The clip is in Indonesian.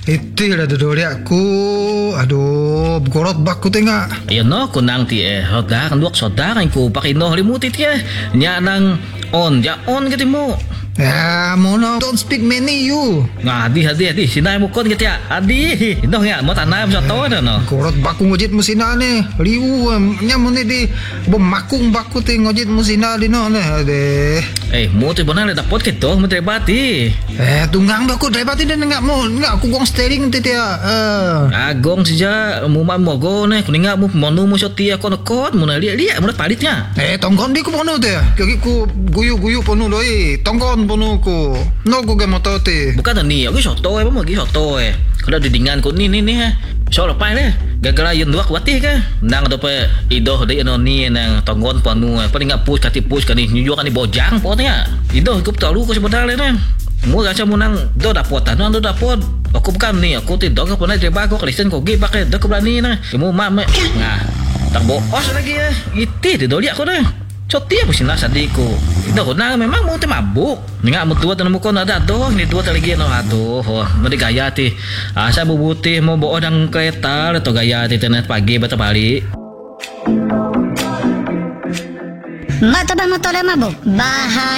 Itu lah dodoli aku. Aduh, gorot bak ko tinga. Ayo no, kunang ti hoda kan duak soda kan ko pakino limutit nya nang on gitu mo. Ya, mono don't speak many you. Adi, sinay mo kon gitu ya. Adi, ino nga mo tanay mo sa to no. Gorot baku ngojit mo sina ne. Liu nya mo ne di bemakung baku te ngojit mo sina di no ne. Ade. Mo te bonang le dapot kito mo te bati. Tunggang baku debati dan enggak aku gong steering te dia. Agong sija mo go ne kuninga mo monu mo sotia kon mo na liya mo palitnya. Tonggon di ko pono te. Kaki ku guyu pono doi. Tonggon pono ko. No ko gamoto te. Bukan ni, aku soto mo gi soto Kalau didingan ko ni so lepai le. Gara-gara yun dua kuatih ka. Nang do pe ido de ano ni nang tonggon panu paling enggak push kani nyuyo kani bojang potnya. Ido kup talu ko sebenarnya ne. Mo gacha mo nang do dapot aku bukan nih aku tidak ke pernah coba aku Kristen kok pakai dak berani nah kamu mama nah tak boos lagi itu doli aku dah coti aku sih sadiku itu aku nang memang mau mabuk nggak mau tua tanam kau ada doh nih tua lagi no aduh nanti gaya ti asa bubutih mau bawa dang kereta atau gaya ti tenet pagi bata balik Mbak tabah motor mabuk bahaya.